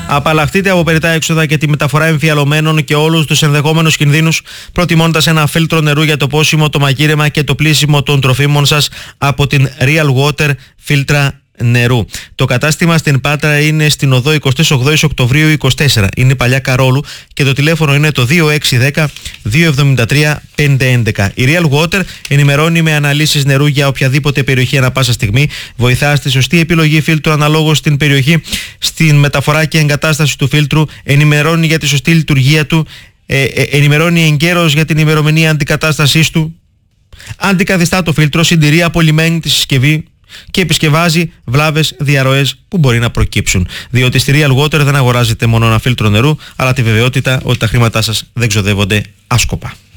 Απαλλαχτείτε από περιττά έξοδα και τη μεταφορά εμφιαλωμένων και όλους τους ενδεχόμενους κινδύνους, προτιμώντας ένα φίλτρο νερού για το πόσιμο, το μαγείρεμα και το πλύσιμο των τροφίμων σας από την Real Water φίλτρα νερού. Το κατάστημα στην Πάτρα είναι στην οδό 28 Οκτωβρίου 24. Είναι παλιά Καρόλου και το τηλέφωνο είναι το 2610 273 511. Η Real Water ενημερώνει με αναλύσεις νερού για οποιαδήποτε περιοχή ανά πάσα στιγμή, βοηθά στη σωστή επιλογή φίλτρου αναλόγως στην περιοχή, στην μεταφορά και εγκατάσταση του φίλτρου, ενημερώνει για τη σωστή λειτουργία του, ενημερώνει εγκαίρως για την ημερομηνία αντικατάστασής του, αντικαθιστά το φίλτρο, συντηρεί απολυμμένη τη συσκευή και επισκευάζει βλάβες, διαρροές που μπορεί να προκύψουν. Διότι στη Real Water δεν αγοράζετε μόνο ένα φίλτρο νερού, αλλά τη βεβαιότητα ότι τα χρήματά σας δεν ξοδεύονται άσκοπα.